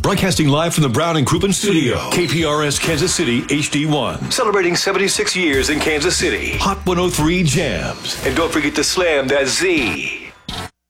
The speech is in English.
Broadcasting live from the Brown and Crouppen studio. KPRS Kansas City HD1. Celebrating 76 years in Kansas City. Hot 103 jams. And don't forget to slam that Z.